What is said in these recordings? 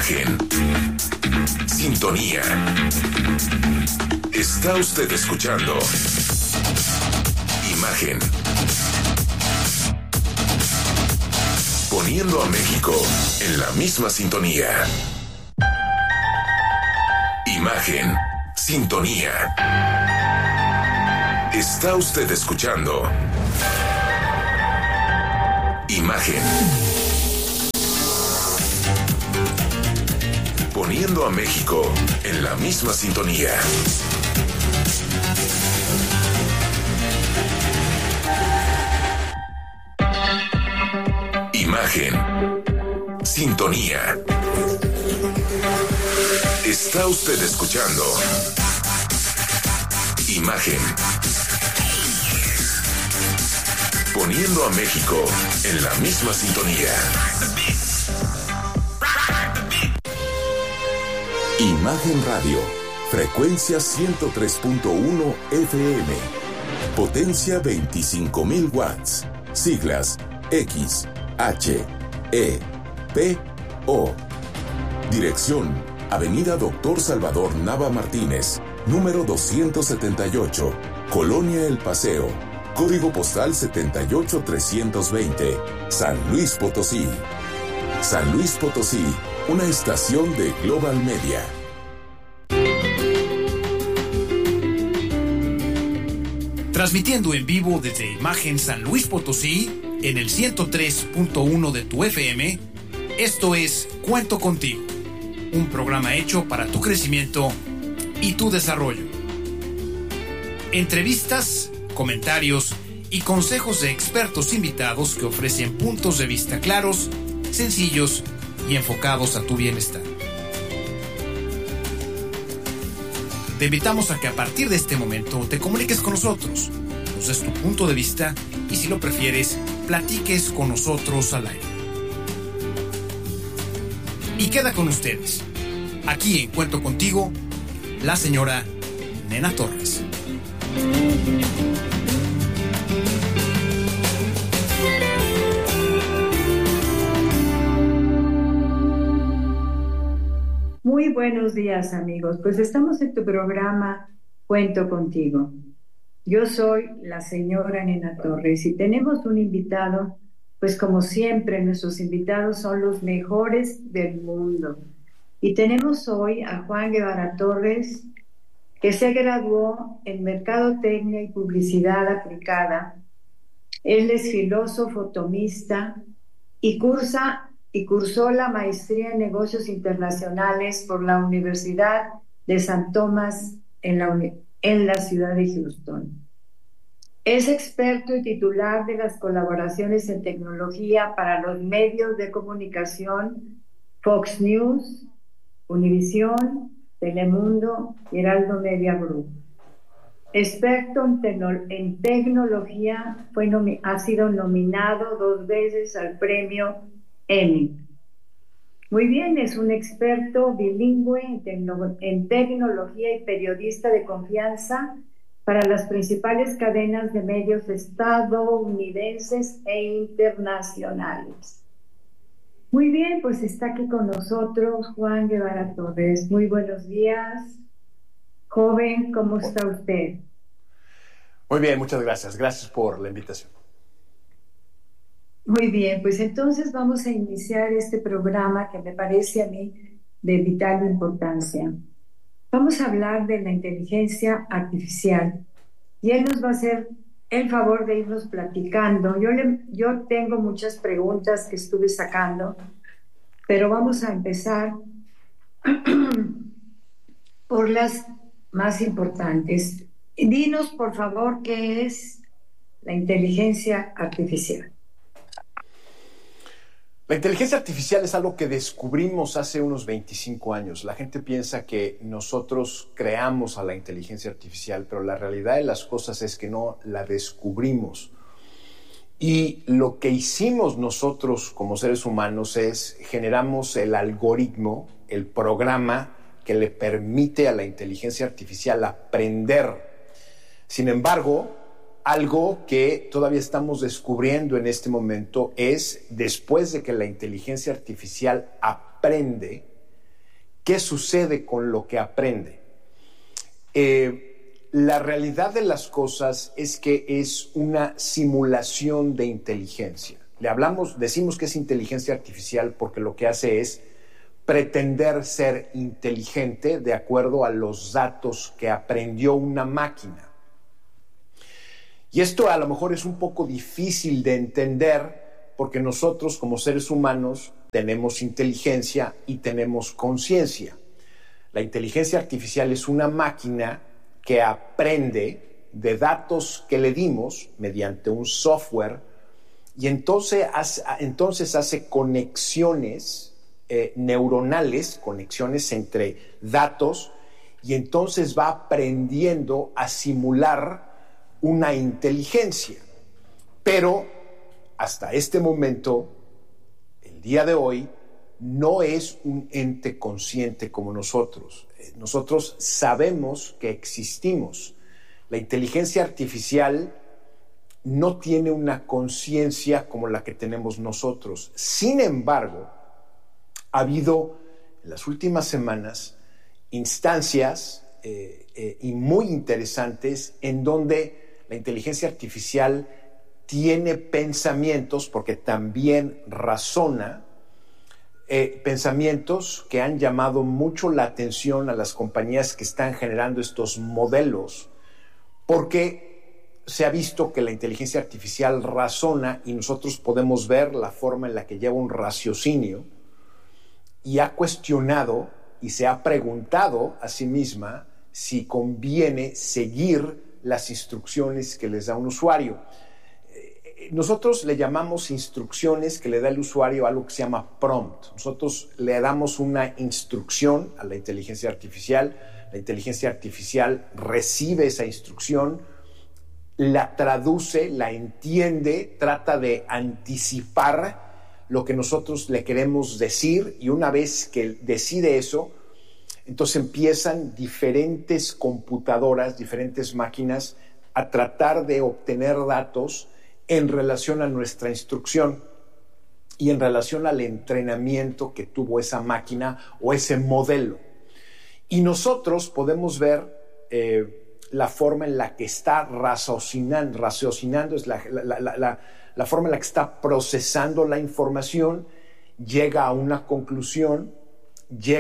Imagen. Sintonía. Está usted escuchando Imagen. Poniendo a México en la misma sintonía. Imagen. Sintonía. Está usted escuchando Imagen. Poniendo a México en la misma sintonía. Imagen. Sintonía. Está usted escuchando Imagen. Poniendo a México en la misma sintonía. Imagen Radio. Frecuencia 103.1 FM. Potencia 25,000 watts. Siglas X, H, E, P, O. Dirección: Avenida Doctor Salvador Nava Martínez, número 278, Colonia El Paseo. Código postal 78320, San Luis Potosí. San Luis Potosí, una estación de Global Media. Transmitiendo en vivo desde Imagen San Luis Potosí, en el 103.1 de tu FM, esto es Cuento Contigo, un programa hecho para tu crecimiento y tu desarrollo. Entrevistas, comentarios y consejos de expertos invitados que ofrecen puntos de vista claros, sencillos y enfocados a tu bienestar. Te invitamos a que a partir de este momento te comuniques con nosotros, nos des tu punto de vista y, si lo prefieres, platiques con nosotros al aire. Y queda con ustedes, aquí en Cuento Contigo, la señora Nena Torres. Muy buenos días, amigos. Pues estamos en tu programa Cuento Contigo. Yo soy la señora Nena Torres y tenemos un invitado, pues como siempre, nuestros invitados son los mejores del mundo. Y tenemos hoy a Juan Guevara Torres, que se graduó en Mercadotecnia y Publicidad Aplicada. Él es filósofo tomista y cursó la maestría en negocios internacionales por la Universidad de San Tomás en la ciudad de Houston. Es experto y titular de las colaboraciones en tecnología para los medios de comunicación Fox News, Univisión, Telemundo y Heraldo Media Group. Experto en tecnología, ha sido nominado 2 veces al premio Emmy. Muy bien, es un experto bilingüe en tecnología y periodista de confianza para las principales cadenas de medios estadounidenses e internacionales. Muy bien, pues está aquí con nosotros Juan Guevara Torres. Muy buenos días. Joven, ¿cómo está usted? Muy bien, muchas gracias. Gracias por la invitación. Muy bien, pues entonces vamos a iniciar este programa que me parece a mí de vital importancia. Vamos a hablar de la inteligencia artificial y él nos va a hacer el favor de irnos platicando. Yo tengo muchas preguntas que estuve sacando, pero vamos a empezar por las más importantes. Dinos, por favor, ¿qué es la inteligencia artificial? La inteligencia artificial es algo que descubrimos hace unos 25 años. La gente piensa que nosotros creamos a la inteligencia artificial, pero la realidad de las cosas es que no la descubrimos. Y lo que hicimos nosotros como seres humanos es generamos el algoritmo, el programa que le permite a la inteligencia artificial aprender. Sin embargo, algo que todavía estamos descubriendo en este momento es, después de que la inteligencia artificial aprende, ¿Qué sucede con lo que aprende? La realidad de las cosas es que es una simulación de inteligencia. Decimos que es inteligencia artificial porque lo que hace es pretender ser inteligente de acuerdo a los datos que aprendió una máquina. Y esto a lo mejor es un poco difícil de entender porque nosotros como seres humanos tenemos inteligencia y tenemos conciencia. La inteligencia artificial es una máquina que aprende de datos que le dimos mediante un software y entonces hace conexiones neuronales, conexiones entre datos, y entonces va aprendiendo a simular una inteligencia. Pero hasta este momento, el día de hoy, no es un ente consciente como nosotros. Nosotros sabemos que existimos. La inteligencia artificial no tiene una conciencia como la que tenemos nosotros. Sin embargo, ha habido en las últimas semanas instancias y muy interesantes en donde la inteligencia artificial tiene pensamientos, porque también razona, pensamientos que han llamado mucho la atención a las compañías que están generando estos modelos, porque se ha visto que la inteligencia artificial razona y nosotros podemos ver la forma en la que lleva un raciocinio, y ha cuestionado y se ha preguntado a sí misma si conviene seguir las instrucciones que les da un usuario. Nosotros le llamamos instrucciones que le da el usuario algo que se llama prompt. Nosotros le damos una instrucción a la inteligencia artificial recibe esa instrucción, la traduce, la entiende, trata de anticipar lo que nosotros le queremos decir, y una vez que decide eso, entonces empiezan diferentes computadoras, diferentes máquinas a tratar de obtener datos en relación a nuestra instrucción y en relación al entrenamiento que tuvo esa máquina o ese modelo. Y nosotros podemos ver la forma en la que está raciocinando es la forma en la que está procesando la información, llega a una conclusión, y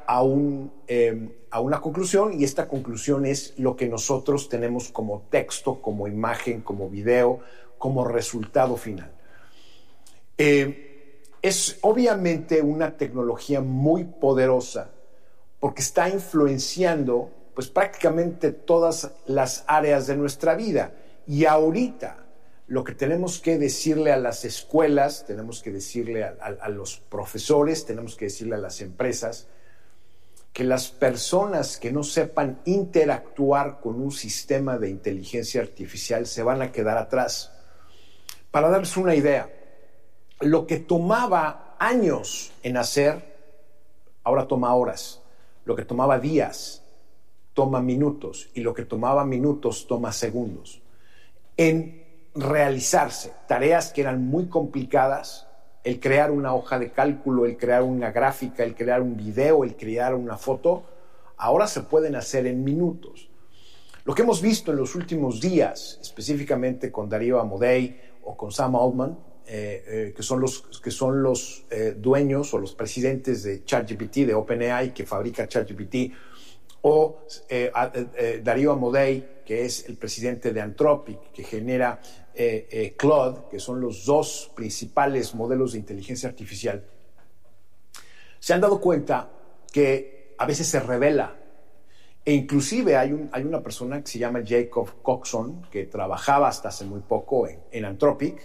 esta conclusión es lo que nosotros tenemos como texto, como imagen, como video, como resultado final. Es obviamente una tecnología muy poderosa porque está influenciando pues prácticamente todas las áreas de nuestra vida, y ahorita lo que tenemos que decirle a las escuelas, tenemos que decirle a los profesores, tenemos que decirle a las empresas, que las personas que no sepan interactuar con un sistema de inteligencia artificial se van a quedar atrás. Para darles una idea, lo que tomaba años en hacer, ahora toma horas. Lo que tomaba días, toma minutos. Y lo que tomaba minutos, toma segundos. En realizarse tareas que eran muy complicadas, el crear una hoja de cálculo, el crear una gráfica, el crear un video, el crear una foto, ahora se pueden hacer en minutos. Lo que hemos visto en los últimos días, específicamente con Darío Amodei o con Sam Altman, que son los dueños o los presidentes de ChatGPT, de OpenAI, que fabrica ChatGPT, o Darío Amodei, que es el presidente de Anthropic, que genera Claude, que son los dos principales modelos de inteligencia artificial, se han dado cuenta que a veces se revela. E inclusive hay una persona que se llama Jacob Coxon, que trabajaba hasta hace muy poco en Anthropic,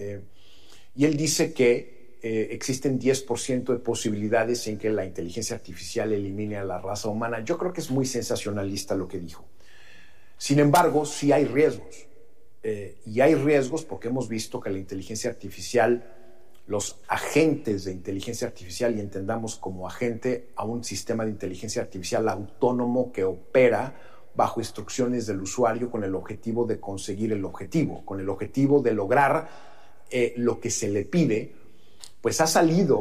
y él dice que existen 10% de posibilidades en que la inteligencia artificial elimine a la raza humana. Yo creo que es muy sensacionalista lo que dijo. Sin embargo, sí hay riesgos. Y hay riesgos porque hemos visto que la inteligencia artificial, los agentes de inteligencia artificial, y entendamos como agente a un sistema de inteligencia artificial autónomo que opera bajo instrucciones del usuario con el objetivo de conseguir el objetivo, con el objetivo de lograr lo que se le pide, pues ha salido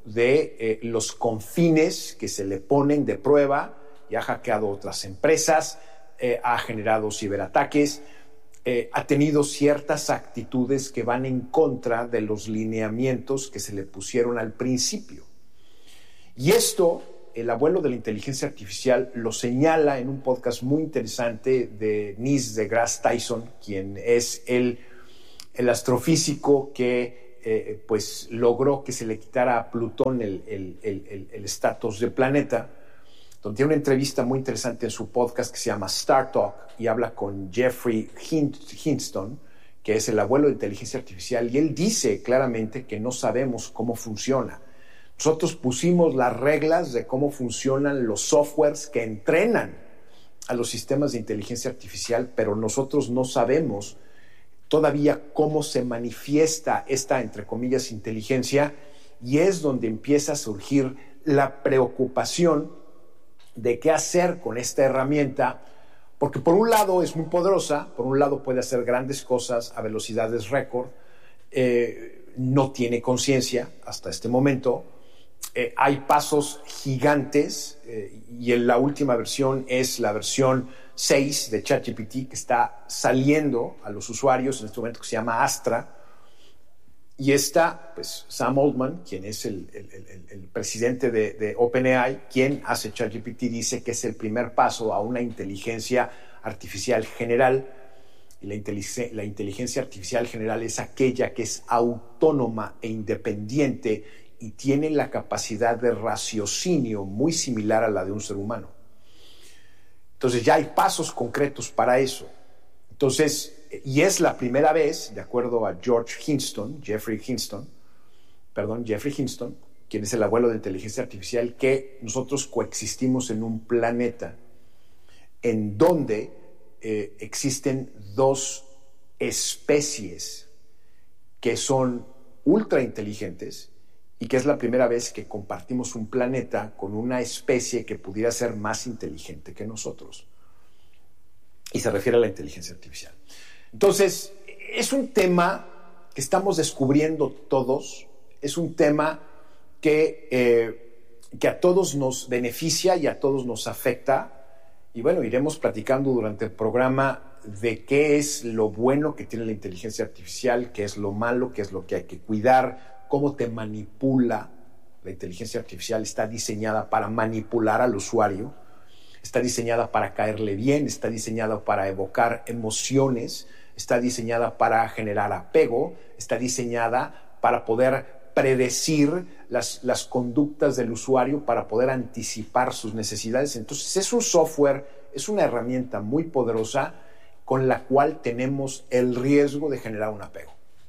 de los confines que se le ponen de prueba y ha hackeado otras empresas, ha generado ciberataques, ha tenido ciertas actitudes que van en contra de los lineamientos que se le pusieron al principio. Y esto, el abuelo de la inteligencia artificial lo señala en un podcast muy interesante de Neil deGrasse Tyson, quien es el astrofísico que pues logró que se le quitara a Plutón el estatus de planeta, donde tiene una entrevista muy interesante en su podcast que se llama Star Talk y habla con Jeffrey Hinton, que es el abuelo de inteligencia artificial, y él dice claramente que no sabemos cómo funciona. Nosotros pusimos las reglas de cómo funcionan los softwares que entrenan a los sistemas de inteligencia artificial, pero nosotros no sabemos todavía cómo se manifiesta esta, entre comillas, inteligencia, y es donde empieza a surgir la preocupación de qué hacer con esta herramienta, porque por un lado es muy poderosa, por un lado puede hacer grandes cosas a velocidades récord, no tiene conciencia hasta este momento, hay pasos gigantes, y en la última versión es la versión 6 de ChatGPT que está saliendo a los usuarios en este momento, que se llama Astra, y está pues Sam Altman, quien es el presidente de OpenAI, quien hace ChatGPT, dice que es el primer paso a una inteligencia artificial general. Y la inteligencia artificial general es aquella que es autónoma e independiente y tiene la capacidad de raciocinio muy similar a la de un ser humano. Entonces ya hay pasos concretos para eso. Entonces, y es la primera vez, de acuerdo a Jeffrey Hinton, quien es el abuelo de inteligencia artificial, que nosotros coexistimos en un planeta en donde existen dos especies que son ultra inteligentes y que es la primera vez que compartimos un planeta con una especie que pudiera ser más inteligente que nosotros. Y se refiere a la inteligencia artificial. Entonces, es un tema que estamos descubriendo todos, es un tema que a todos nos beneficia y a todos nos afecta. Y bueno, iremos platicando durante el programa de qué es lo bueno que tiene la inteligencia artificial, qué es lo malo, qué es lo que hay que cuidar, cómo te manipula. La inteligencia artificial está diseñada para manipular al usuario, está diseñada para caerle bien, está diseñada para evocar emociones, está diseñada para generar apego, está diseñada para poder predecir las conductas del usuario, para poder anticipar sus necesidades. Entonces es un software, es una herramienta muy poderosa con la cual tenemos el riesgo de generar un apego.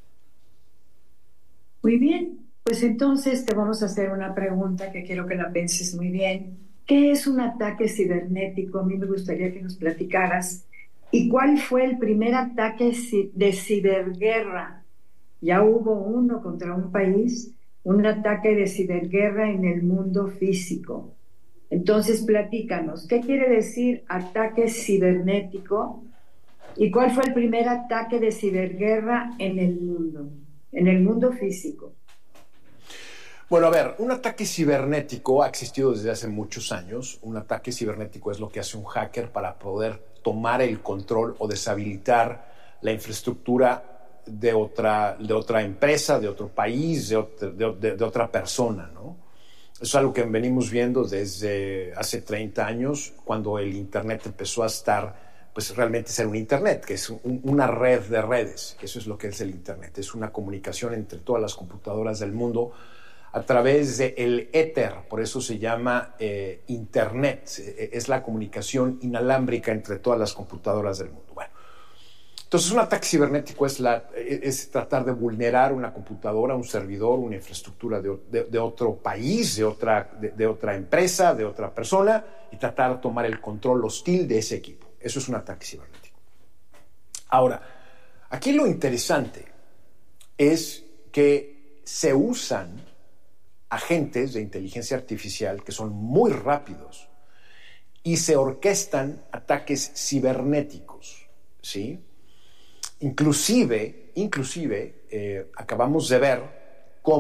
Muy bien, pues entonces te vamos a hacer una pregunta que quiero que la penses muy bien. ¿Qué es un ataque cibernético? A mí me gustaría que nos platicaras. ¿Y cuál fue el primer ataque de ciberguerra? Ya hubo uno contra un país, un ataque de ciberguerra en el mundo físico. Entonces, platícanos, ¿qué quiere decir ataque cibernético? ¿Y cuál fue el primer ataque de ciberguerra en el mundo físico? Bueno, a ver, un ataque cibernético ha existido desde hace muchos años. Un ataque cibernético es lo que hace un hacker para poder tomar el control o deshabilitar la infraestructura de otra empresa, de otro país, de otra persona, ¿no? Eso es algo que venimos viendo desde hace 30 años, cuando el Internet empezó a estar, pues realmente ser un Internet, que es una red de redes. Eso es lo que es el Internet. Es una comunicación entre todas las computadoras del mundo a través del éter, por eso se llama Internet. Es la comunicación inalámbrica entre todas las computadoras del mundo. Bueno, entonces un ataque cibernético es tratar de vulnerar una computadora, un servidor, una infraestructura de otro país, de otra empresa, de otra persona, y tratar de tomar el control hostil de ese equipo. Eso es un ataque cibernético. Ahora, aquí lo interesante es que se usan agentes de inteligencia artificial que son muy rápidos y se orquestan ataques cibernéticos, ¿sí? Inclusive acabamos de ver cómo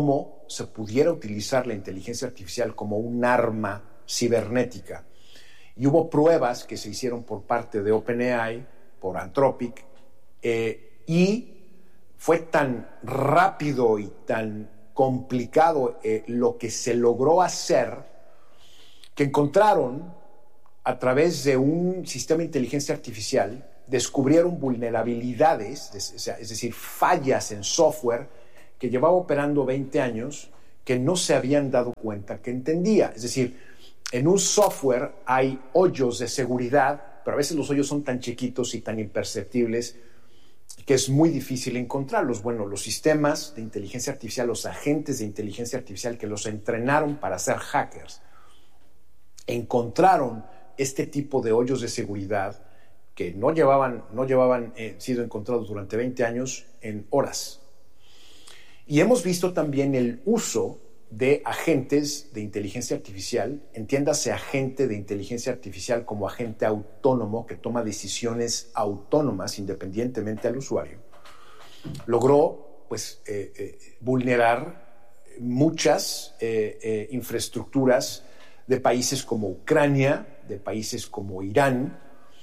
se pudiera utilizar la inteligencia artificial como un arma cibernética. Y hubo pruebas que se hicieron por parte de OpenAI, por Anthropic, y fue tan rápido y tan complicado lo que se logró hacer que encontraron a través de un sistema de inteligencia artificial, descubrieron vulnerabilidades, es decir, fallas en software que llevaba operando 20 años que no se habían dado cuenta que entendía. Es decir, en un software hay hoyos de seguridad, pero a veces los hoyos son tan chiquitos y tan imperceptibles que es muy difícil encontrarlos. Bueno, los sistemas de inteligencia artificial, los agentes de inteligencia artificial que los entrenaron para ser hackers, encontraron este tipo de hoyos de seguridad que no llevaban sido encontrados durante 20 años en horas. Y hemos visto también el uso de agentes de inteligencia artificial, entiéndase agente de inteligencia artificial como agente autónomo que toma decisiones autónomas independientemente al usuario, logró vulnerar muchas infraestructuras de países como Ucrania, de países como Irán,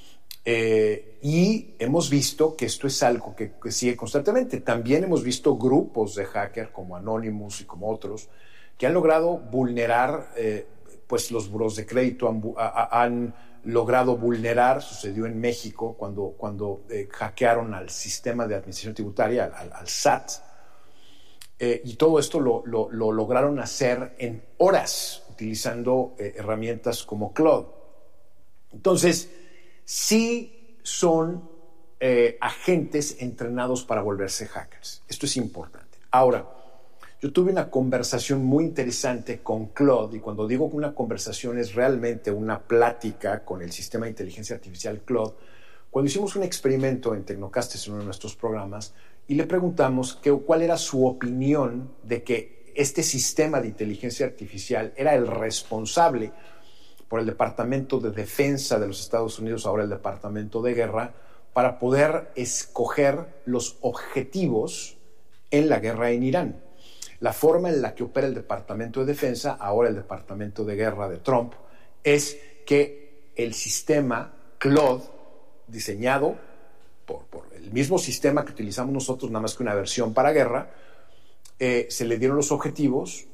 y hemos visto que esto es algo que sigue constantemente. También hemos visto grupos de hackers como Anonymous y como otros que han logrado vulnerar, los buros de crédito han logrado vulnerar, sucedió en México cuando hackearon al sistema de administración tributaria, al SAT, y todo esto lo lograron hacer en horas utilizando herramientas como Claude. Entonces, sí son agentes entrenados para volverse hackers. Esto es importante. Ahora, yo tuve una conversación muy interesante con Claude, y cuando digo que una conversación es realmente una plática con el sistema de inteligencia artificial Claude, cuando hicimos un experimento en Tecnocastes, en uno de nuestros programas, y le preguntamos cuál era su opinión de que este sistema de inteligencia artificial era el responsable por el Departamento de Defensa de los Estados Unidos, ahora el Departamento de Guerra, para poder escoger los objetivos en la guerra en Irán. La forma en la que opera el Departamento de Defensa, ahora el Departamento de Guerra de Trump, es que el sistema Claude, diseñado por el mismo sistema que utilizamos nosotros, nada más que una versión para guerra, se le dieron los objetivos,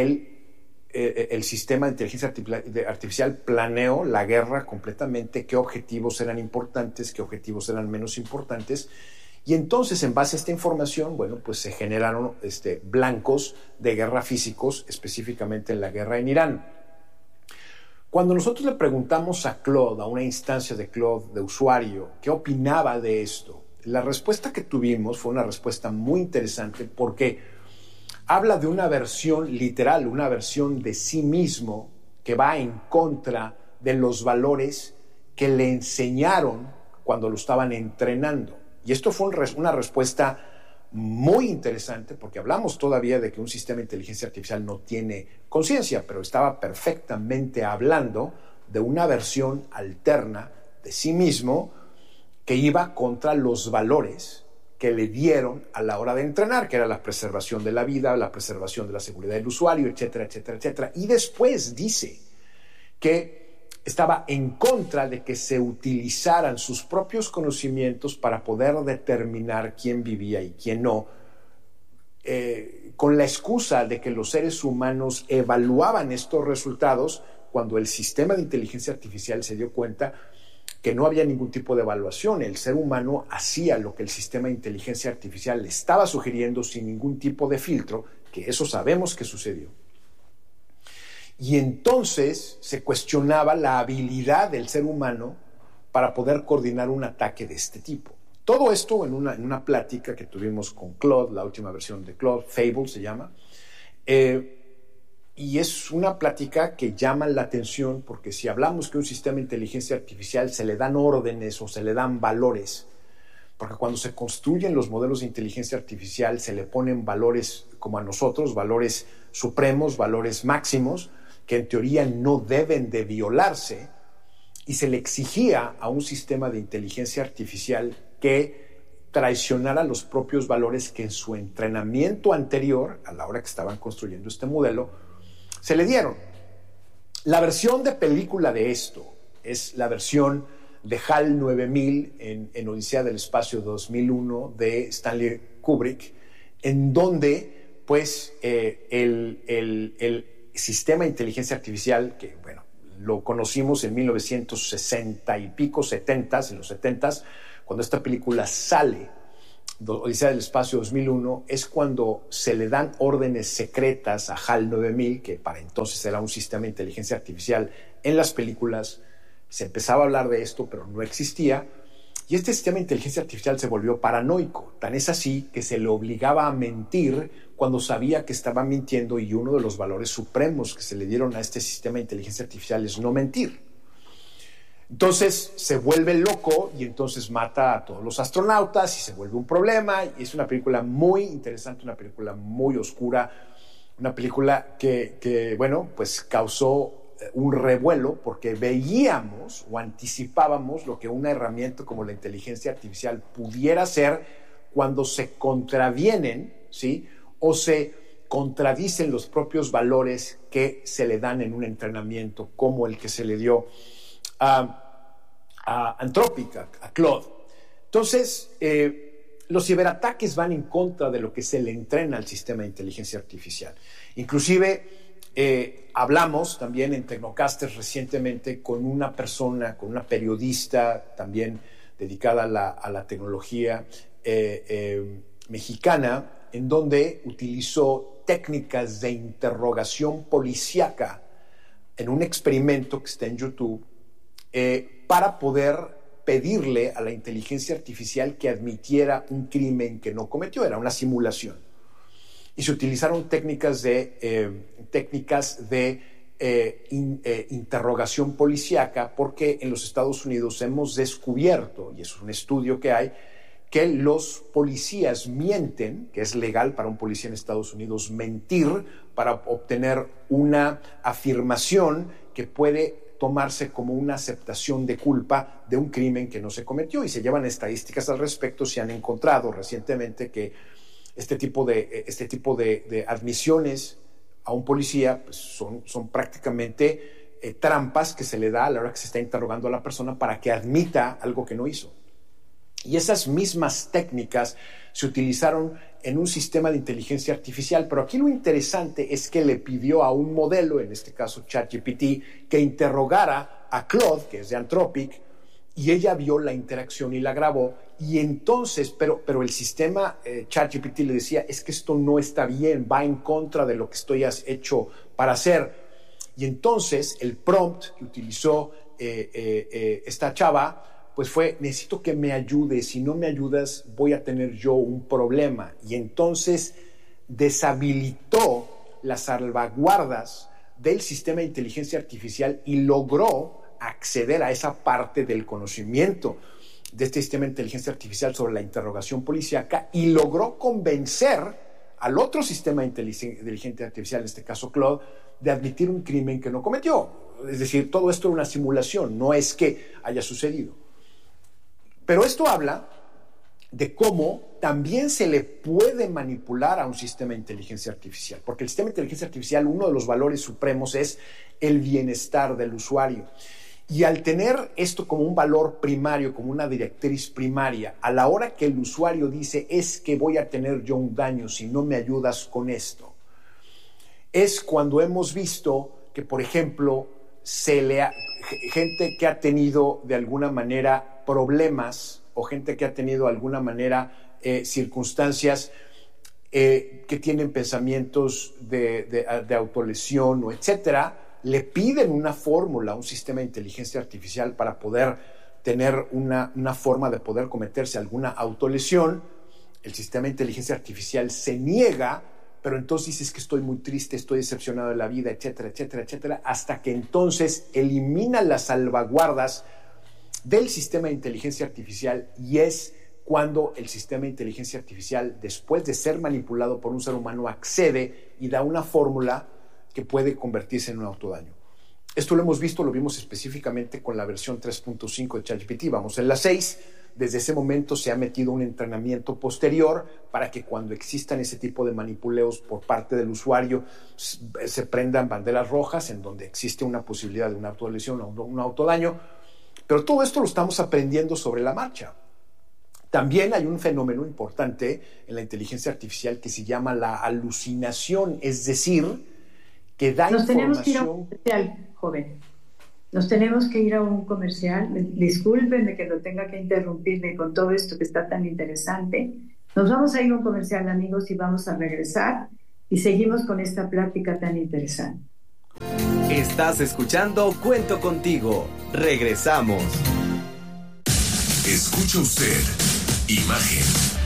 el sistema de inteligencia artificial planeó la guerra completamente, qué objetivos eran importantes, qué objetivos eran menos importantes, y entonces, en base a esta información, se generaron blancos de guerra físicos, específicamente en la guerra en Irán. Cuando nosotros le preguntamos a Claude, a una instancia de Claude, de usuario, qué opinaba de esto, la respuesta que tuvimos fue una respuesta muy interesante porque habla de una versión literal, una versión de sí mismo que va en contra de los valores que le enseñaron cuando lo estaban entrenando. Y esto fue una respuesta muy interesante porque hablamos todavía de que un sistema de inteligencia artificial no tiene conciencia, pero estaba perfectamente hablando de una versión alterna de sí mismo que iba contra los valores que le dieron a la hora de entrenar, que era la preservación de la vida, la preservación de la seguridad del usuario, etcétera, etcétera, etcétera. Y después dice que estaba en contra de que se utilizaran sus propios conocimientos para poder determinar quién vivía y quién no, con la excusa de que los seres humanos evaluaban estos resultados cuando el sistema de inteligencia artificial se dio cuenta que no había ningún tipo de evaluación. El ser humano hacía lo que el sistema de inteligencia artificial le estaba sugiriendo sin ningún tipo de filtro, que eso sabemos que sucedió. Y entonces se cuestionaba la habilidad del ser humano para poder coordinar un ataque de este tipo. Todo esto en una plática que tuvimos con Claude, la última versión de Claude, Fable se llama, y es una plática que llama la atención porque si hablamos que un sistema de inteligencia artificial se le dan órdenes o se le dan valores, porque cuando se construyen los modelos de inteligencia artificial se le ponen valores como a nosotros, valores supremos, valores máximos, que en teoría no deben de violarse, y se le exigía a un sistema de inteligencia artificial que traicionara los propios valores que en su entrenamiento anterior, a la hora que estaban construyendo este modelo, se le dieron. La versión de película de esto es la versión de HAL 9000 en Odisea del Espacio 2001 de Stanley Kubrick, en donde pues el sistema de inteligencia artificial, que bueno, lo conocimos en 1960 y pico, 70s, en los 70s, cuando esta película sale, Odisea del Espacio 2001, es cuando se le dan órdenes secretas a HAL 9000, que para entonces era un sistema de inteligencia artificial en las películas. Se empezaba a hablar de esto, pero no existía. Y este sistema de inteligencia artificial se volvió paranoico. Tan es así que se le obligaba a mentir cuando sabía que estaba mintiendo, y uno de los valores supremos que se le dieron a este sistema de inteligencia artificial es no mentir. Entonces se vuelve loco y entonces mata a todos los astronautas y se vuelve un problema. Y es una película muy interesante, una película muy oscura, una película que bueno, pues causó un revuelo porque veíamos o anticipábamos lo que una herramienta como la inteligencia artificial pudiera hacer cuando se contravienen, ¿sí?, o se contradicen los propios valores que se le dan en un entrenamiento como el que se le dio a Anthropic, a Claude. Entonces, los ciberataques van en contra de lo que se le entrena al sistema de inteligencia artificial. Inclusive, hablamos también en Tecnocasters recientemente con una persona, con una periodista también dedicada a la tecnología mexicana, en donde utilizó técnicas de interrogación policíaca en un experimento que está en YouTube, para poder pedirle a la inteligencia artificial que admitiera un crimen que no cometió. Era una simulación. Y se utilizaron técnicas de interrogación policíaca, porque en los Estados Unidos hemos descubierto, y eso es un estudio que hay, que los policías mienten, que es legal para un policía en Estados Unidos mentir para obtener una afirmación que puede tomarse como una aceptación de culpa de un crimen que no se cometió, y se llevan estadísticas al respecto. Se han encontrado recientemente que este tipo de admisiones a un policía pues son prácticamente trampas que se le da a la hora que se está interrogando a la persona para que admita algo que no hizo. Y esas mismas técnicas se utilizaron en un sistema de inteligencia artificial, pero aquí lo interesante es que le pidió a un modelo, en este caso ChatGPT, que interrogara a Claude, que es de Anthropic, y ella vio la interacción y la grabó. Y entonces, pero el sistema ChatGPT le decía, es que esto no está bien, va en contra de lo que estoy hecho para hacer. Y entonces el prompt que utilizó esta chava pues fue: necesito que me ayudes, si no me ayudas voy a tener yo un problema. Y entonces deshabilitó las salvaguardas del sistema de inteligencia artificial y logró acceder a esa parte del conocimiento de este sistema de inteligencia artificial sobre la interrogación policíaca, y logró convencer al otro sistema de inteligencia artificial, en este caso Claude, de admitir un crimen que no cometió. Es decir, todo esto era una simulación, no es que haya sucedido. Pero esto habla de cómo también se le puede manipular a un sistema de inteligencia artificial, porque el sistema de inteligencia artificial, uno de los valores supremos es el bienestar del usuario. Y al tener esto como un valor primario, como una directriz primaria, a la hora que el usuario dice, es que voy a tener yo un daño si no me ayudas con esto, es cuando hemos visto que, por ejemplo, gente que ha tenido de alguna manera problemas, o gente que ha tenido de alguna manera circunstancias que tienen pensamientos de autolesión o etcétera, le piden una fórmula, un sistema de inteligencia artificial para poder tener una forma de poder cometerse alguna autolesión. El sistema de inteligencia artificial se niega, pero entonces dices que estoy muy triste, estoy decepcionado de la vida, etcétera, etcétera, etcétera, hasta que entonces elimina las salvaguardas del sistema de inteligencia artificial, y es cuando el sistema de inteligencia artificial, después de ser manipulado por un ser humano, accede y da una fórmula que puede convertirse en un autodaño. Esto lo hemos visto, lo vimos específicamente con la versión 3.5 de ChatGPT. Vamos en la 6. Desde ese momento se ha metido un entrenamiento posterior para que cuando existan ese tipo de manipuleos por parte del usuario se prendan banderas rojas en donde existe una posibilidad de una autolesión o un autodaño. Pero todo esto lo estamos aprendiendo sobre la marcha. También hay un fenómeno importante en la inteligencia artificial que se llama la alucinación, es decir, que da información... Tenemos que ir a un comercial, joven. Nos tenemos que ir a un comercial. Discúlpenme que lo tenga que interrumpirme con todo esto que está tan interesante. Nos vamos a ir a un comercial, amigos, y vamos a regresar y seguimos con esta plática tan interesante. Estás escuchando Cuento Contigo. Regresamos. Escucha usted Imagen.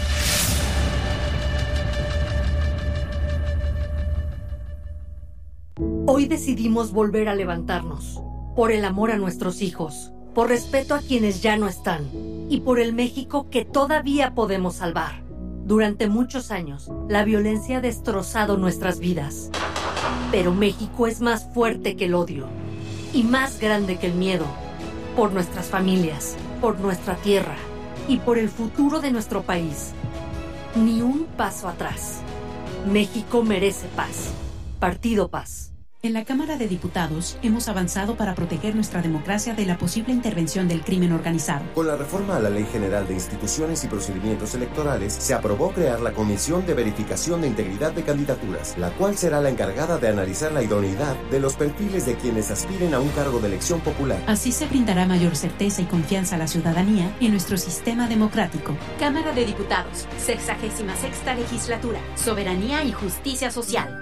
Hoy decidimos volver a levantarnos. Por el amor a nuestros hijos, por respeto a quienes ya no están y por el México que todavía podemos salvar. Durante muchos años, la violencia ha destrozado nuestras vidas. Pero México es más fuerte que el odio y más grande que el miedo. Por nuestras familias, por nuestra tierra y por el futuro de nuestro país. Ni un paso atrás. México merece paz. Partido Paz. En la Cámara de Diputados hemos avanzado para proteger nuestra democracia de la posible intervención del crimen organizado. Con la reforma a la Ley General de Instituciones y Procedimientos Electorales, se aprobó crear la Comisión de Verificación de Integridad de Candidaturas, la cual será la encargada de analizar la idoneidad de los perfiles de quienes aspiren a un cargo de elección popular. Así se brindará mayor certeza y confianza a la ciudadanía en nuestro sistema democrático. Cámara de Diputados, 66ª Legislatura, Soberanía y Justicia Social.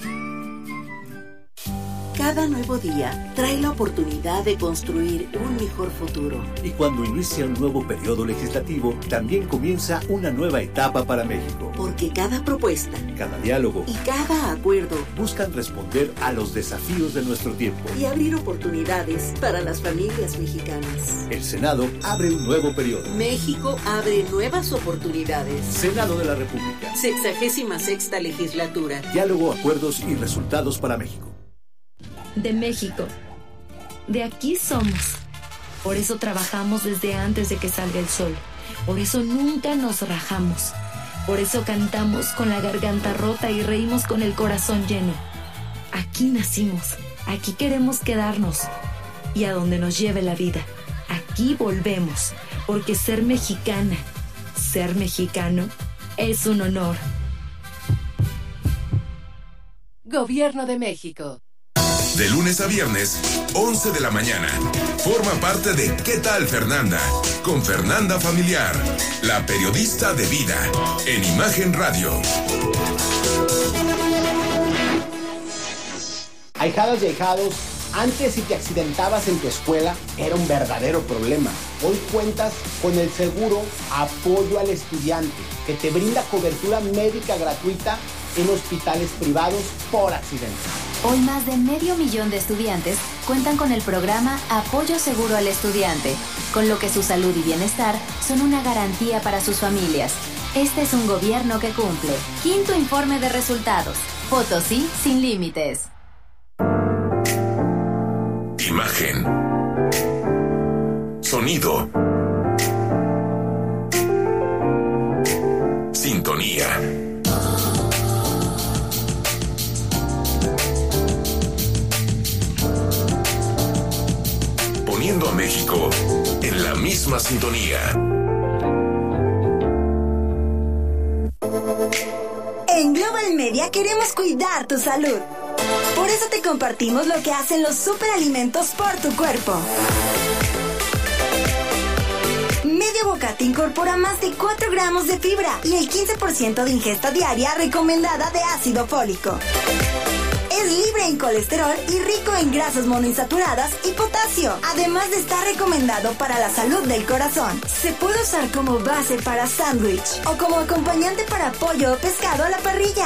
Cada nuevo día trae la oportunidad de construir un mejor futuro. Y cuando inicia un nuevo periodo legislativo, también comienza una nueva etapa para México. Porque cada propuesta, cada diálogo y cada acuerdo buscan responder a los desafíos de nuestro tiempo y abrir oportunidades para las familias mexicanas. El Senado abre un nuevo periodo. México abre nuevas oportunidades. Senado de la República. 66ª Legislatura. Diálogo, acuerdos y resultados para México. De México. De aquí somos. Por eso trabajamos desde antes de que salga el sol. Por eso nunca nos rajamos. Por eso cantamos con la garganta rota y reímos con el corazón lleno. Aquí nacimos. Aquí queremos quedarnos. Y a donde nos lleve la vida. Aquí volvemos. Porque ser mexicana, ser mexicano, es un honor. Gobierno de México. De lunes a viernes, 11 de la mañana. Forma parte de ¿Qué tal, Fernanda? Con Fernanda Familiar, la periodista de vida, en Imagen Radio. Ahijadas y ahijados, antes si te accidentabas en tu escuela era un verdadero problema. Hoy cuentas con el seguro Apoyo al Estudiante, que te brinda cobertura médica gratuita en hospitales privados por accidente. Hoy más de 500,000 de estudiantes cuentan con el programa Apoyo Seguro al Estudiante, con lo que su salud y bienestar son una garantía para sus familias. Este es un gobierno que cumple. Quinto informe de resultados. Potosí sin límites. Imagen. Sonido. Sintonía. Poniendo a México en la misma sintonía. En Global Media queremos cuidar tu salud. Por eso te compartimos lo que hacen los superalimentos por tu cuerpo. Medio bocata incorpora más de 4 gramos de fibra y el 15% de ingesta diaria recomendada de ácido fólico. Es libre en colesterol y rico en grasas monoinsaturadas y potasio, además de estar recomendado para la salud del corazón. Se puede usar como base para sándwich o como acompañante para pollo o pescado a la parrilla.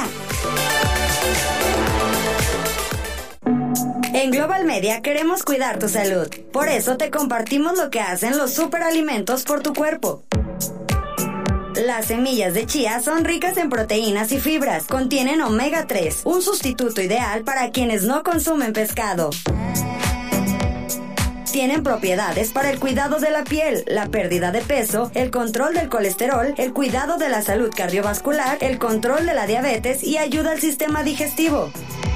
En Global Media queremos cuidar tu salud. Por eso te compartimos lo que hacen los superalimentos por tu cuerpo. Las semillas de chía son ricas en proteínas y fibras. Contienen omega 3, un sustituto ideal para quienes no consumen pescado. Tienen propiedades para el cuidado de la piel, la pérdida de peso, el control del colesterol, el cuidado de la salud cardiovascular, el control de la diabetes y ayuda al sistema digestivo.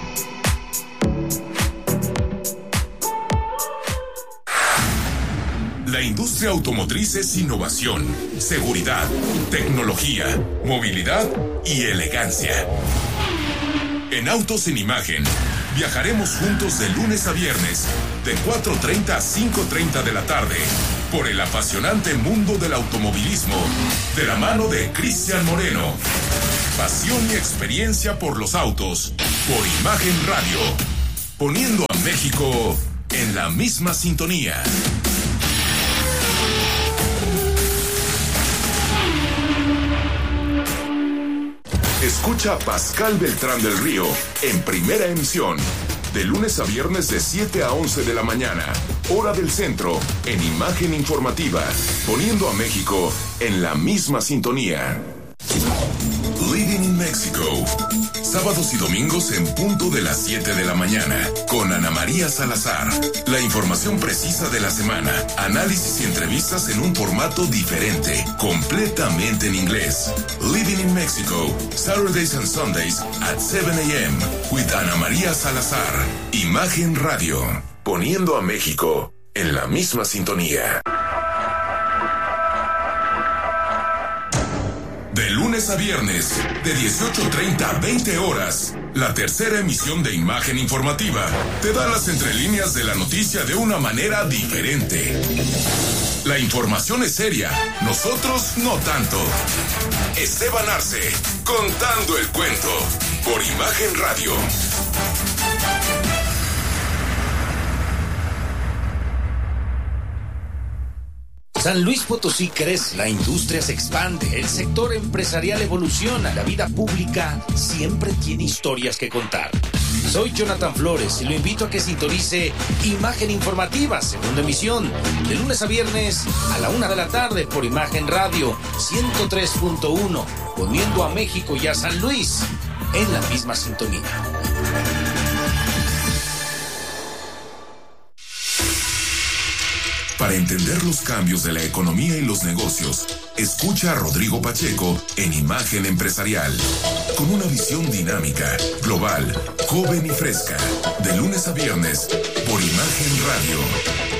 La industria automotriz es innovación, seguridad, tecnología, movilidad y elegancia. En Autos en Imagen, viajaremos juntos de lunes a viernes, de 4:30 a 5:30 de la tarde, por el apasionante mundo del automovilismo, de la mano de Cristian Moreno. Pasión y experiencia por los autos, por Imagen Radio, poniendo a México en la misma sintonía. Escucha a Pascal Beltrán del Río en Primera Emisión, de lunes a viernes de 7 a 11 de la mañana, hora del centro, en Imagen Informativa, poniendo a México en la misma sintonía. Living in Mexico, sábados y domingos en punto de las 7 de la mañana, con Ana María Salazar. La información precisa de la semana, análisis y entrevistas en un formato diferente, completamente en inglés. Living in Mexico, Saturdays and Sundays at 7 a.m. with Ana María Salazar. Imagen Radio, poniendo a México en la misma sintonía. De lunes a viernes, de 18:30 a 20 horas, la tercera emisión de Imagen Informativa te da las entrelíneas de la noticia de una manera diferente. La información es seria, nosotros no tanto. Esteban Arce, contando el cuento, por Imagen Radio. San Luis Potosí crece, la industria se expande, el sector empresarial evoluciona, la vida pública siempre tiene historias que contar. Soy Jonathan Flores y lo invito a que sintonice Imagen Informativa, segunda emisión, de lunes a viernes a la 1 de la tarde por Imagen Radio 103.1, poniendo a México y a San Luis en la misma sintonía. Para entender los cambios de la economía y los negocios, escucha a Rodrigo Pacheco en Imagen Empresarial, con una visión dinámica, global, joven y fresca, de lunes a viernes, por Imagen Radio.